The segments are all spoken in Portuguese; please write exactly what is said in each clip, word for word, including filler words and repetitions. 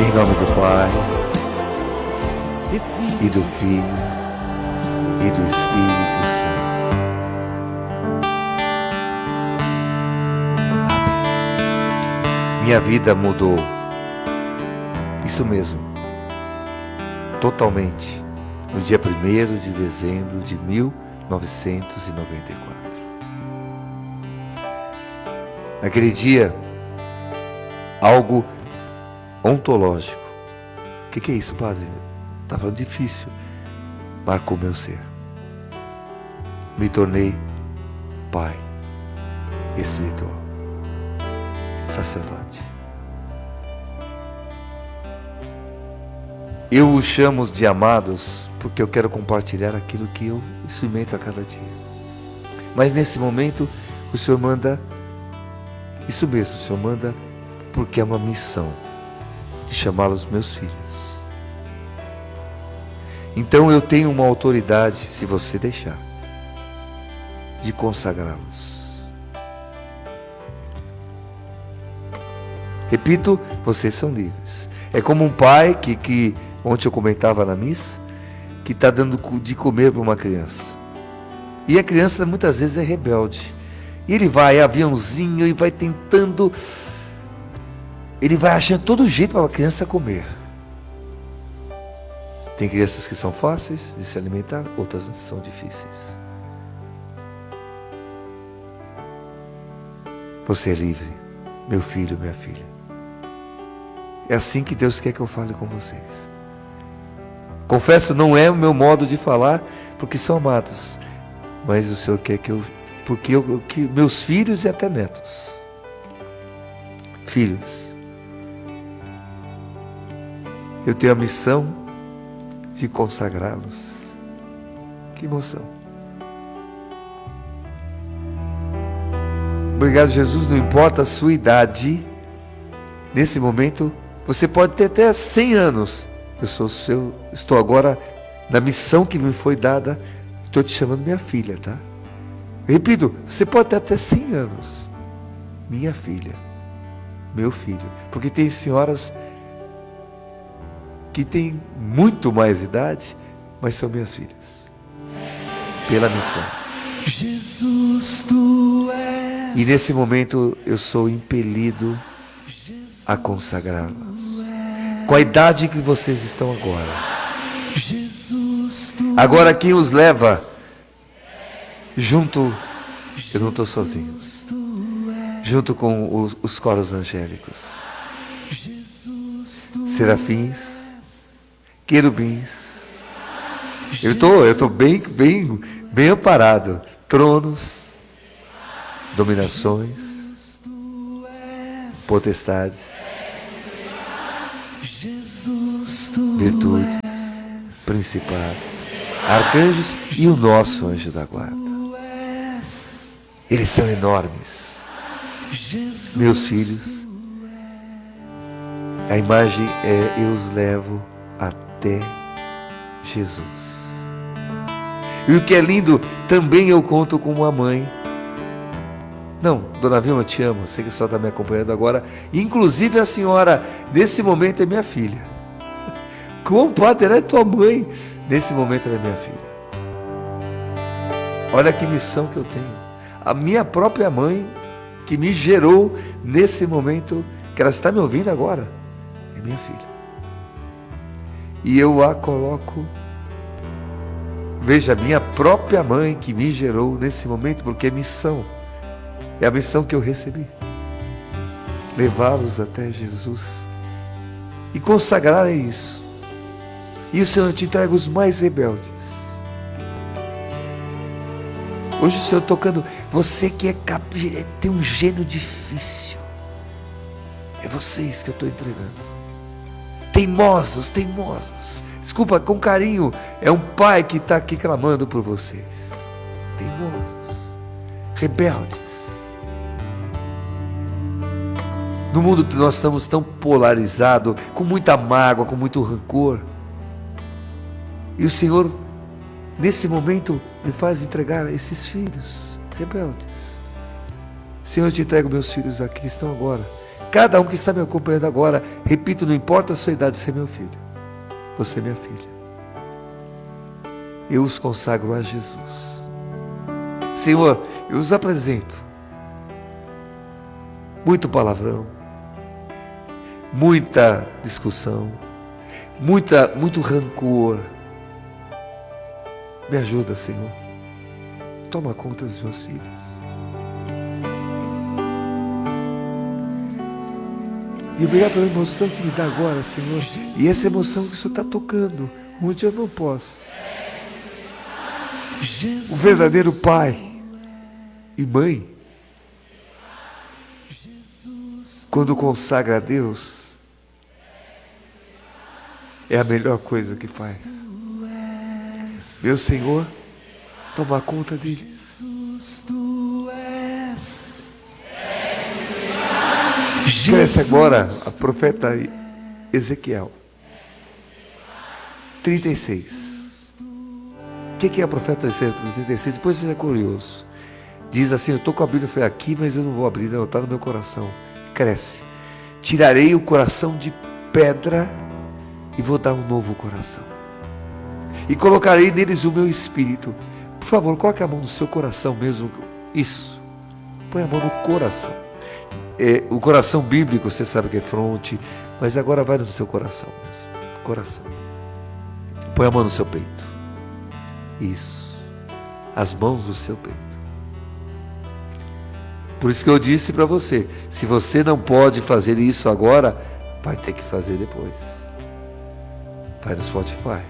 Em nome do Pai, e do Filho, e do Espírito Santo. Amém. Minha vida mudou. Isso mesmo. Totalmente. No dia primeiro de dezembro de mil novecentos e noventa e quatro. Naquele dia, algo ontológico. O que, que é isso, padre? Está falando difícil. Marcou meu ser. Me tornei pai espiritual, sacerdote. Eu os chamo de amados porque eu quero compartilhar aquilo que eu experimento a cada dia. Mas nesse momento o Senhor manda, isso mesmo, o Senhor manda porque é uma missão de chamá-los meus filhos. Então eu tenho uma autoridade, se você deixar, de consagrá-los. Repito, vocês são livres. É como um pai que, que ontem eu comentava na missa, que está dando de comer para uma criança. E a criança muitas vezes é rebelde. E ele vai, aviãozinho, e vai tentando, ele vai achando todo jeito para a criança comer. Tem crianças que são fáceis de se alimentar, outras são difíceis. Você é livre, meu filho, minha filha. É assim que Deus quer que eu fale com vocês. Confesso, não é o meu modo de falar, porque são amados. Mas o Senhor quer que eu, porque eu, que meus filhos e até netos. Filhos. Eu tenho a missão de consagrá-los. Que emoção. Obrigado, Jesus. Não importa a sua idade, nesse momento, você pode ter até cem anos. Eu sou seu, estou agora na missão que me foi dada. Estou te chamando minha filha, tá? Repito, você pode ter até cem anos. Minha filha, meu filho. Porque tem senhoras que têm muito mais idade, mas são minhas filhas. Pela missão. Jesus, tu és. E nesse momento eu sou impelido a consagrá-las. Com a idade que vocês estão agora. Jesus, tu Agora quem os leva junto, eu não estou sozinho, junto com os, os coros angélicos, serafins, querubins. Eu estou eu tô bem, bem, bem amparado. Tronos, dominações, potestades, virtudes, principados, arcanjos e o nosso anjo da guarda. Eles são enormes. Meus filhos, a imagem é: eu os levo até Jesus. E o que é lindo, também eu conto com uma mãe. Não, Dona Vilma, eu te amo, sei que a senhora está me acompanhando agora. Inclusive a senhora, nesse momento, é minha filha. Como, padre, ela é tua mãe. Nesse momento ela é minha filha. Olha que missão que eu tenho. A minha própria mãe, que me gerou nesse momento, que ela está me ouvindo agora, é minha filha. E eu a coloco, veja, minha própria mãe que me gerou nesse momento, porque é missão. É a missão que eu recebi. Levá-los até Jesus. E consagrar é isso. E o Senhor te entrega os mais rebeldes. Hoje o Senhor tocando, você que é cap... tem um gênio difícil. É vocês que eu estou entregando. Teimosos, teimosos. Desculpa, com carinho, é um pai que está aqui clamando por vocês. Teimosos, rebeldes. No mundo nós estamos tão polarizados, com muita mágoa, com muito rancor. E o Senhor, nesse momento, me faz entregar esses filhos rebeldes. Senhor, eu te entrego meus filhos aqui, estão agora. Cada um que está me acompanhando agora, repito, não importa a sua idade, você é meu filho. Você é minha filha. Eu os consagro a Jesus. Senhor, eu os apresento. Muito palavrão, muita discussão, muita, muito rancor. Me ajuda, Senhor. Toma conta dos meus filhos. E obrigado pela emoção que me dá agora, Senhor. E essa emoção que o Senhor está tocando, onde eu não posso. O verdadeiro pai e mãe, quando consagra a Deus, é a melhor coisa que faz. Meu Senhor, toma conta deles. Cresce agora a profeta Ezequiel trinta e seis. O que é a profeta Ezequiel trinta e seis? Depois você é curioso. Diz assim, eu estou com a Bíblia, foi aqui, mas eu não vou abrir, não, está no meu coração. Cresce. Tirarei o coração de pedra e vou dar um novo coração. E colocarei neles o meu espírito. Por favor, coloque a mão no seu coração mesmo. Isso. Põe a mão no coração. É, o coração bíblico, você sabe que é fronte, mas agora vai no seu coração mesmo. Coração. Põe a mão no seu peito. Isso. As mãos no seu peito. Por isso que eu disse para você, se você não pode fazer isso agora, vai ter que fazer depois. Vai no Spotify.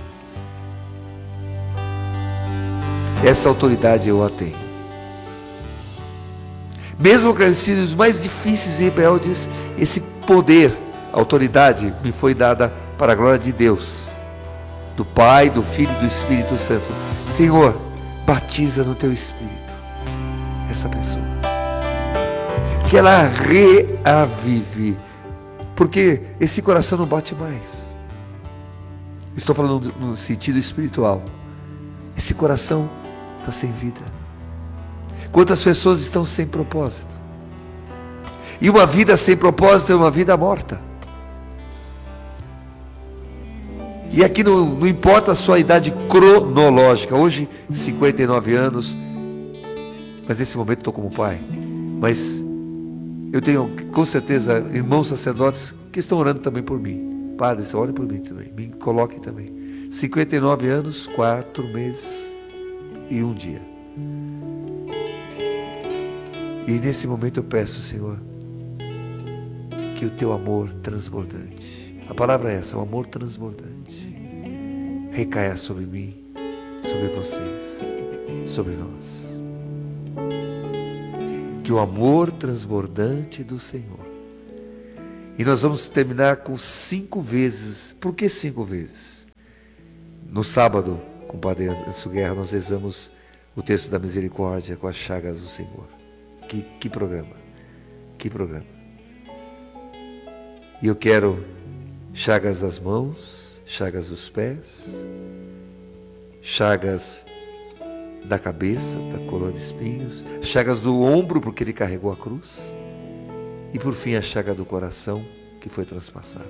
Essa autoridade eu a tenho. Mesmo que eles sejam os mais difíceis e rebeldes, esse poder, autoridade, me foi dada para a glória de Deus, do Pai, do Filho e do Espírito Santo. Senhor, batiza no teu Espírito essa pessoa. Que ela reavive, porque esse coração não bate mais. Estou falando no sentido espiritual. Esse coração está sem vida. Quantas pessoas estão sem propósito? E uma vida sem propósito é uma vida morta. E aqui não, não importa a sua idade cronológica. Hoje, cinquenta e nove anos. Mas nesse momento estou como pai. Mas eu tenho com certeza irmãos sacerdotes que estão orando também por mim. Padres, orem por mim também. Me coloquem também. cinquenta e nove anos, quatro meses e um dia. E nesse momento eu peço, Senhor, que o teu amor transbordante, a palavra é essa, o amor transbordante, recaia sobre mim, sobre vocês, sobre nós. Que o amor transbordante do Senhor. E nós vamos terminar com cinco vezes. Por que cinco vezes? No sábado, com o Padre Anderson Guerra, nós rezamos o texto da misericórdia com as chagas do Senhor. Que, que programa, que programa. E eu quero chagas das mãos, chagas dos pés, chagas da cabeça, da coroa de espinhos, chagas do ombro, porque ele carregou a cruz, e por fim a chaga do coração, que foi transpassado.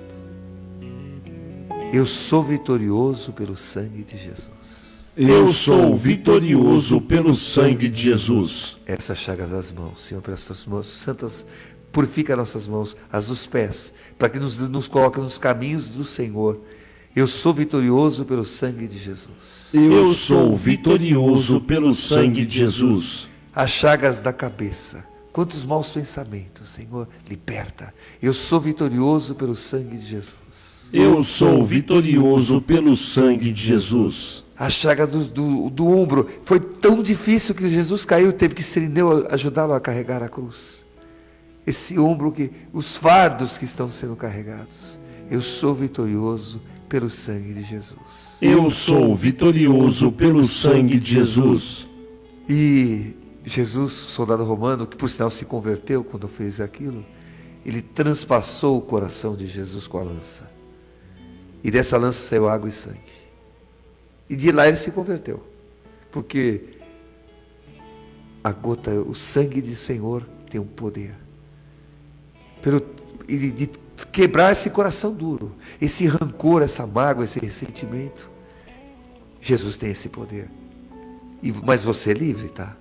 Eu sou vitorioso pelo sangue de Jesus. Eu sou vitorioso pelo sangue de Jesus. Essa chaga das mãos, Senhor, pelas tuas mãos santas, purifica nossas mãos, as dos pés, para que nos, nos coloque nos caminhos do Senhor. Eu sou vitorioso pelo sangue de Jesus. Eu sou vitorioso pelo sangue de Jesus. As chagas da cabeça, quantos maus pensamentos, Senhor, liberta. Eu sou vitorioso pelo sangue de Jesus. Eu sou vitorioso pelo sangue de Jesus. A chaga do, do, do ombro, foi tão difícil que Jesus caiu, teve que Sirineu ajudá-lo a carregar a cruz. Esse ombro, que os fardos que estão sendo carregados. Eu sou vitorioso pelo sangue de Jesus. Eu sou vitorioso pelo sangue de Jesus. E Jesus, soldado romano, que por sinal se converteu quando fez aquilo, ele transpassou o coração de Jesus com a lança. E dessa lança saiu água e sangue. E de lá ele se converteu. Porque a gota, o sangue do Senhor tem um poder pelo, e de quebrar esse coração duro, esse rancor, essa mágoa, esse ressentimento. Jesus tem esse poder. E, mas você é livre, tá?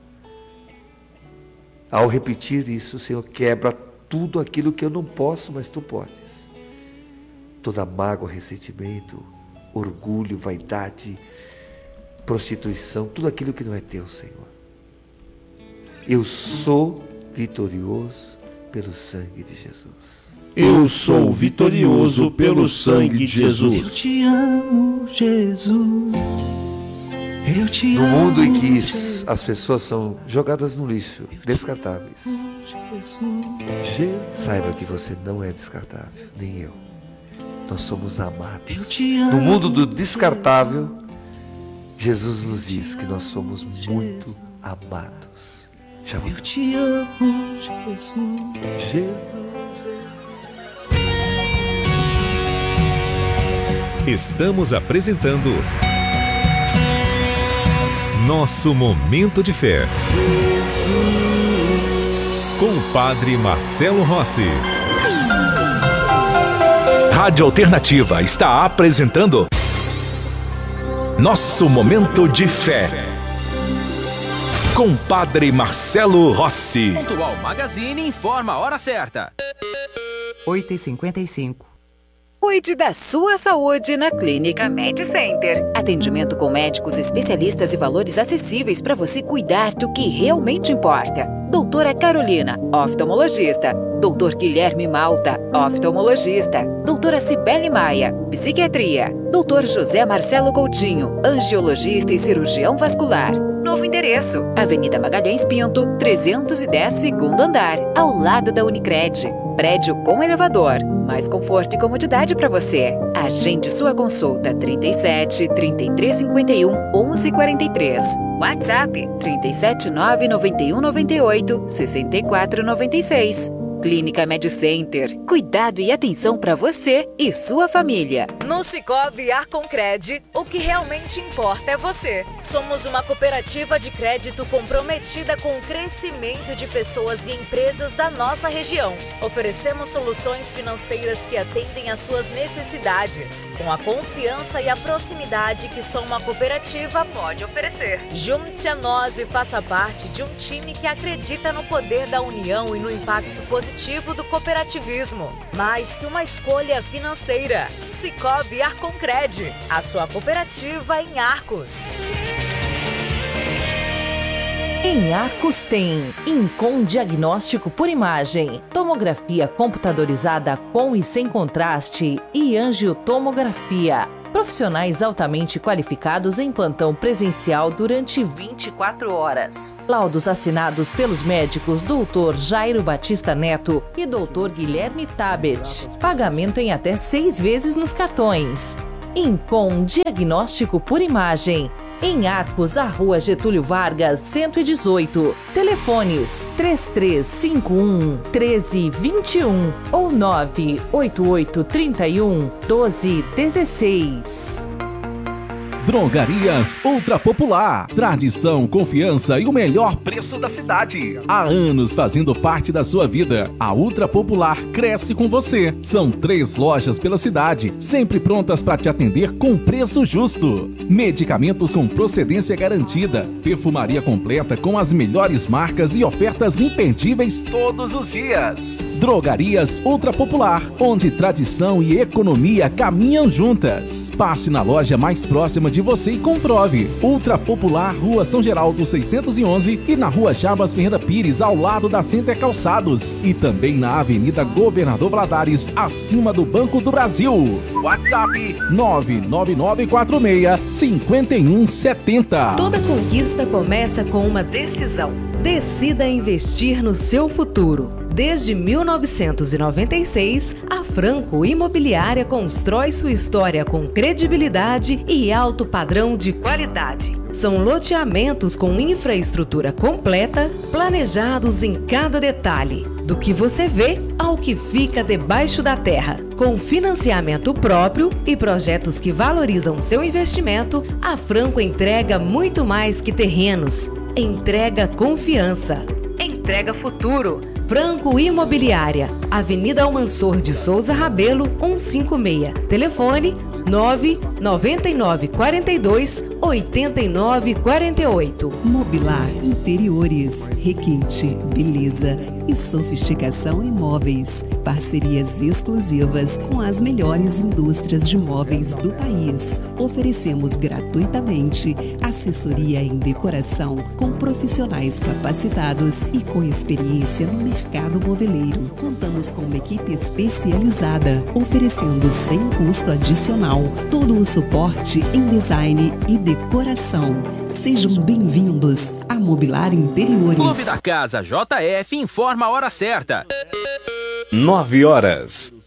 Ao repetir isso, o Senhor quebra tudo aquilo que eu não posso, mas tu podes. Toda mágoa, ressentimento, orgulho, vaidade, prostituição, tudo aquilo que não é teu, Senhor. Eu sou vitorioso pelo sangue de Jesus. Eu sou vitorioso pelo sangue de Jesus. Eu te amo, Jesus. Eu te No amo, mundo em que Jesus. as pessoas são jogadas no lixo, descartáveis, Jesus. saiba que você não é descartável, nem eu. Nós somos Eu amados. te amo. No mundo do descartável, Jesus nos diz que nós somos muito amados. Já vou... Eu te amo, Jesus. Jesus. Estamos apresentando Nosso Momento de Fé, com o Padre Marcelo Rossi. Rádio Alternativa está apresentando Nosso Momento de Fé, com o Padre Marcelo Rossi. Pontual Magazine informa a hora certa. oito e cinquenta e cinco. Cuide da sua saúde na Clínica Med Center. Atendimento com médicos especialistas e valores acessíveis para você cuidar do que realmente importa. Doutora Carolina, oftalmologista. Doutor Guilherme Malta, oftalmologista. Doutora Cibele Maia, psiquiatria. Doutor José Marcelo Coutinho, angiologista e cirurgião vascular. Novo endereço, Avenida Magalhães Pinto, trezentos e dez, segundo andar, ao lado da Unicred. Prédio com elevador, mais conforto e comodidade para você. Agende sua consulta trinta e sete, trinta e três cinquenta e um, onze quarenta e três. WhatsApp trinta e sete, nove noventa e um, noventa e oito, sessenta e quatro noventa e seis. Clínica Med Center. Cuidado e atenção para você e sua família. No Sicoob Arconcred, o que realmente importa é você. Somos uma cooperativa de crédito comprometida com o crescimento de pessoas e empresas da nossa região. Oferecemos soluções financeiras que atendem às suas necessidades, com a confiança e a proximidade que só uma cooperativa pode oferecer. Junte-se a nós e faça parte de um time que acredita no poder da união e no impacto positivo do cooperativismo. Mais que uma escolha financeira. Sicoob Arconcred, a sua cooperativa em Arcos. Em Arcos tem Incom Diagnóstico por Imagem, tomografia computadorizada com e sem contraste e angiotomografia. Profissionais altamente qualificados em plantão presencial durante vinte e quatro horas. Laudos assinados pelos médicos doutor Jairo Batista Neto e doutor Guilherme Tabet. Pagamento em até seis vezes nos cartões. Incom Diagnóstico por Imagem. Em Arcos, a Rua Getúlio Vargas, cento e dezoito. Telefones três três cinco um, um três dois um ou nove oito oito três um, doze dezesseis. Drogarias Ultra Popular. Tradição, confiança e o melhor preço da cidade. Há anos fazendo parte da sua vida. A Ultra Popular cresce com você. São três lojas pela cidade, sempre prontas para te atender com preço justo. Medicamentos com procedência garantida. Perfumaria completa com as melhores marcas e ofertas imperdíveis todos os dias. Drogarias Ultra Popular, onde tradição e economia caminham juntas. Passe na loja mais próxima de você e comprove. Ultra Popular, Rua São Geraldo seiscentos e onze e na Rua Jabas Ferreira Pires, ao lado da Center Calçados. E também na Avenida Governador Valadares, acima do Banco do Brasil. WhatsApp nove nove nove quatro seis, cinco um sete zero. Toda conquista começa com uma decisão. Decida investir no seu futuro. Desde mil novecentos e noventa e seis, a Franco Imobiliária constrói sua história com credibilidade e alto padrão de qualidade. São loteamentos com infraestrutura completa, planejados em cada detalhe, do que você vê ao que fica debaixo da terra. Com financiamento próprio e projetos que valorizam seu investimento, a Franco entrega muito mais que terrenos. Entrega confiança. Entrega futuro. Franco Imobiliária, Avenida Almansor de Souza Rabelo, cento e cinquenta e seis. Telefone nove nove nove quatro dois oito nove quatro oito. Mobilar Interiores, requinte, beleza e sofisticação em móveis. Parcerias exclusivas com as melhores indústrias de móveis do país. Oferecemos gratuitamente assessoria em decoração com profissionais capacitados e com experiência no mercado moveleiro. Contamos com uma equipe especializada, oferecendo sem custo adicional todo o suporte em design e decoração. Sejam bem-vindos a Mobilar Interiores. Clube da Casa J F informa a hora certa. Nove horas.